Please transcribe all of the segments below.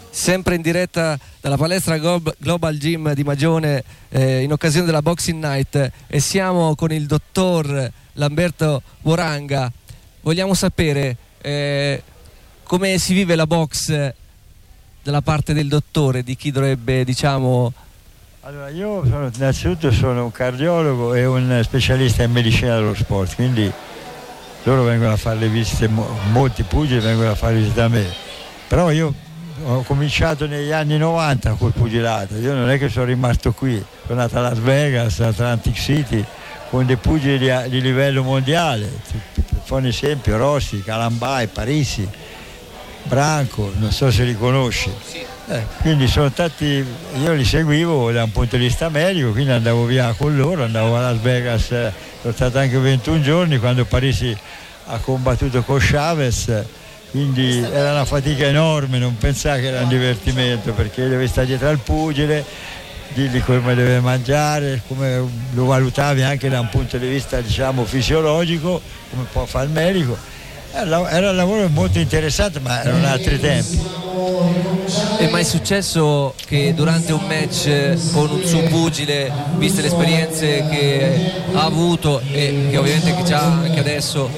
sempre in diretta dalla palestra Global Gym di Magione in occasione della Boxing Night, e siamo con il dottor Lamberto Moranga. Vogliamo sapere come si vive la box dalla parte del dottore, di chi dovrebbe, diciamo... Allora, io innanzitutto sono un cardiologo e un specialista in medicina dello sport, quindi loro vengono a fare le visite, molti pugili vengono a fare visite da me, però io ho cominciato negli anni 90 col pugilato, io non è che sono rimasto qui, sono andato a Las Vegas, Atlantic City, con dei pugili di livello mondiale, per un esempio Rossi, Calambai, Parisi, Branco, non so se li conosci. Quindi sono stati, io li seguivo da un punto di vista medico, quindi andavo via con loro, andavo a Las Vegas, sono stato anche 21 giorni quando Parisi ha combattuto con Chavez, quindi era una fatica enorme, non pensare che era un divertimento, perché devi stare dietro al pugile, dirgli come deve mangiare, come lo valutavi anche da un punto di vista, diciamo, fisiologico, come può fare il medico. Era un lavoro molto interessante, ma erano altri tempi. È mai successo che durante un match con un suo pugile, viste le esperienze che ha avuto e che ovviamente che c'ha anche adesso,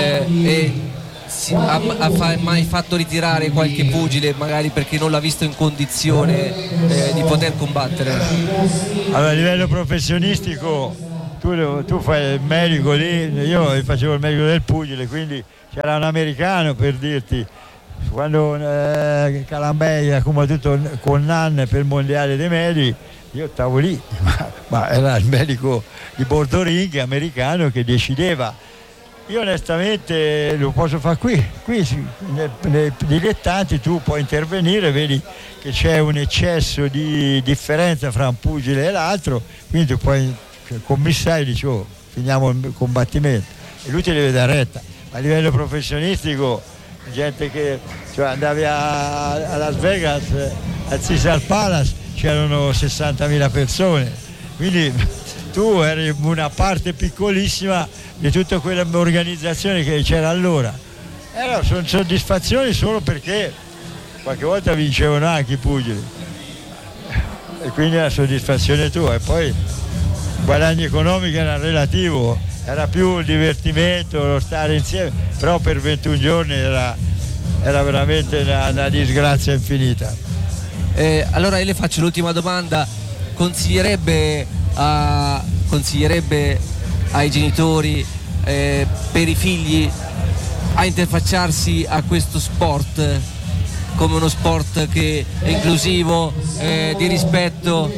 ha mai fatto ritirare qualche pugile magari perché non l'ha visto in condizione di poter combattere? Allora, a livello professionistico tu fai il medico lì, io facevo il medico del pugile, quindi c'era un americano, per dirti, quando Calambei ha combattuto con Nann per il mondiale dei medi, io stavo lì, ma era il medico di bordo ring americano che decideva. Io onestamente lo posso fare qui nei dilettanti tu puoi intervenire, vedi che c'è un eccesso di differenza fra un pugile e l'altro, quindi tu puoi, il commissario dice finiamo il combattimento e lui ti deve dare retta. Ma a livello professionistico, gente che andavi a Las Vegas, al Caesars Palace, c'erano 60.000 persone, quindi tu eri una parte piccolissima di tutta quella organizzazione che c'era allora. Sono soddisfazioni solo perché qualche volta vincevano anche i pugili, e quindi la soddisfazione tua, e poi il guadagno economico era relativo, era più il divertimento, lo stare insieme, però per 21 giorni era veramente una disgrazia infinita. Allora io le faccio l'ultima domanda: consiglierebbe ai genitori, per i figli, a interfacciarsi a questo sport come uno sport che è inclusivo, di rispetto?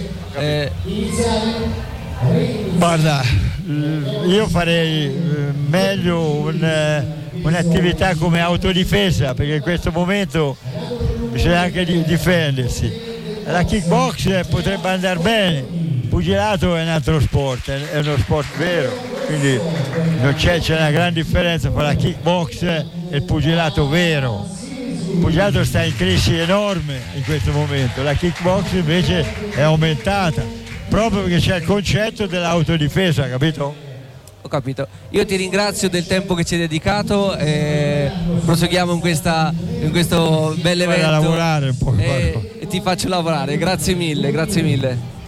Guarda, io farei meglio un'attività come autodifesa, perché in questo momento bisogna anche difendersi. La kickbox potrebbe andare bene, il pugilato è un altro sport, è uno sport vero, quindi non c'è una gran differenza tra la kickbox e il pugilato vero. Il pugilato sta in crisi enorme in questo momento, la kickbox invece è aumentata, proprio perché c'è il concetto dell'autodifesa, capito? Ho capito. Io ti ringrazio del tempo che ci hai dedicato, proseguiamo in questo bell'evento. Vai a lavorare un po'. E ti faccio lavorare, grazie mille, grazie mille.